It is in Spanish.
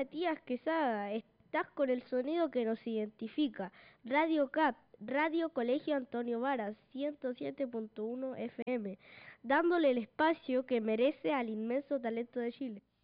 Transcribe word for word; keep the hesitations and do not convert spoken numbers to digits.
Matías Quesada, estás con el sonido que nos identifica. Radio C A T, Radio Colegio Antonio Varas, ciento siete punto uno F M, dándole el espacio que merece al inmenso talento de Chile.